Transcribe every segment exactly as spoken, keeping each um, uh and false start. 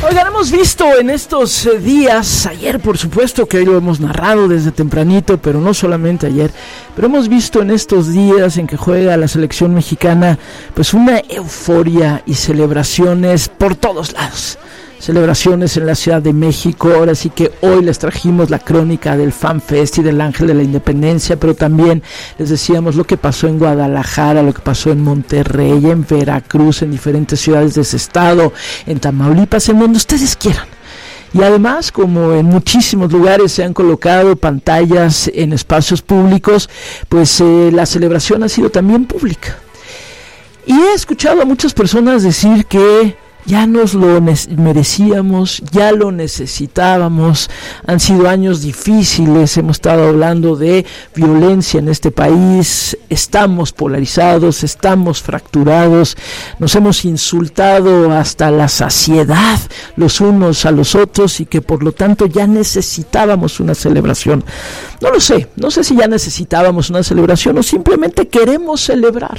Oigan, hemos visto en estos días, ayer por supuesto que hoy lo hemos narrado desde tempranito, pero no solamente ayer, pero hemos visto en estos días en que juega la selección mexicana, pues una euforia y celebraciones por todos lados. Celebraciones en la Ciudad de México. Ahora sí que hoy les trajimos la crónica del Fan Fest y del Ángel de la Independencia, pero también les decíamos lo que pasó en Guadalajara, lo que pasó en Monterrey, en Veracruz, en diferentes ciudades de ese estado, en Tamaulipas, en donde ustedes quieran. Y además, como en muchísimos lugares se han colocado pantallas en espacios públicos, pues eh, la celebración ha sido también pública. Y he escuchado a muchas personas decir que ya nos lo merecíamos, ya lo necesitábamos, han sido años difíciles, hemos estado hablando de violencia en este país, estamos polarizados, estamos fracturados, nos hemos insultado hasta la saciedad los unos a los otros y que por lo tanto ya necesitábamos una celebración. No lo sé, no sé si ya necesitábamos una celebración o simplemente queremos celebrar.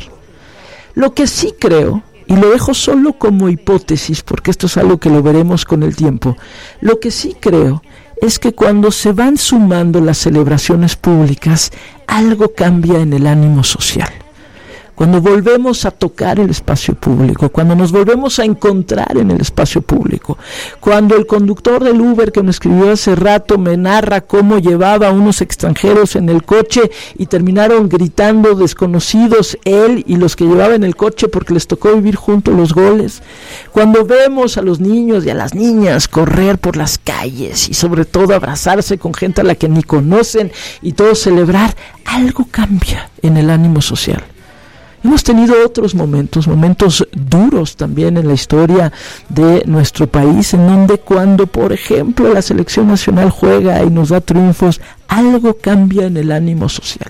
Lo que sí creo, y lo dejo solo como hipótesis, porque esto es algo que lo veremos con el tiempo, lo que sí creo es que cuando se van sumando las celebraciones públicas, algo cambia en el ánimo social. Cuando volvemos a tocar el espacio público, cuando nos volvemos a encontrar en el espacio público, cuando el conductor del Uber que me escribió hace rato me narra cómo llevaba a unos extranjeros en el coche y terminaron gritando desconocidos él y los que llevaba en el coche porque les tocó vivir juntos los goles, cuando vemos a los niños y a las niñas correr por las calles y sobre todo abrazarse con gente a la que ni conocen y todos celebrar, algo cambia en el ánimo social. Hemos tenido otros momentos, momentos duros también en la historia de nuestro país, en donde cuando, por ejemplo, la selección nacional juega y nos da triunfos, algo cambia en el ánimo social.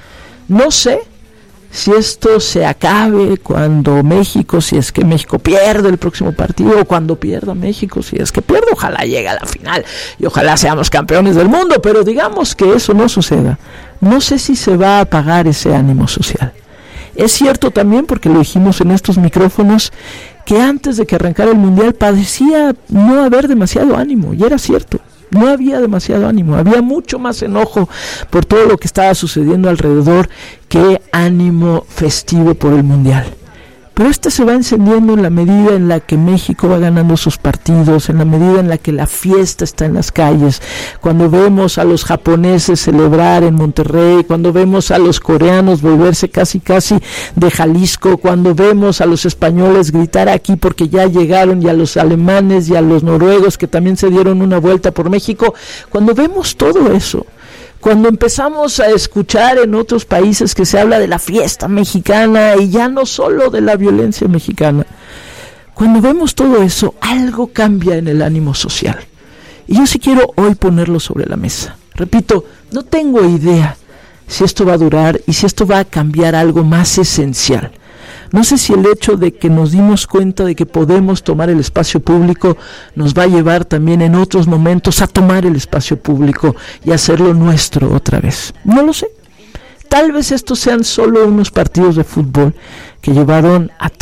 No sé si esto se acabe cuando México, si es que México pierde el próximo partido, o cuando pierda México, si es que pierde, ojalá llegue a la final y ojalá seamos campeones del mundo, pero digamos que eso no suceda. No sé si se va a apagar ese ánimo social. Es cierto también, porque lo dijimos en estos micrófonos, que antes de que arrancara el Mundial parecía no haber demasiado ánimo, y era cierto, no había demasiado ánimo, había mucho más enojo por todo lo que estaba sucediendo alrededor que ánimo festivo por el Mundial. Pero este se va encendiendo en la medida en la que México va ganando sus partidos, en la medida en la que la fiesta está en las calles, cuando vemos a los japoneses celebrar en Monterrey, cuando vemos a los coreanos volverse casi casi de Jalisco, cuando vemos a los españoles gritar aquí porque ya llegaron, y a los alemanes y a los noruegos que también se dieron una vuelta por México, cuando vemos todo eso, cuando empezamos a escuchar en otros países que se habla de la fiesta mexicana y ya no solo de la violencia mexicana, cuando vemos todo eso, algo cambia en el ánimo social. Y yo sí quiero hoy ponerlo sobre la mesa. Repito, no tengo idea si esto va a durar y si esto va a cambiar algo más esencial. No sé si el hecho de que nos dimos cuenta de que podemos tomar el espacio público nos va a llevar también en otros momentos a tomar el espacio público y hacerlo nuestro otra vez. No lo sé. Tal vez estos sean solo unos partidos de fútbol que llevaron a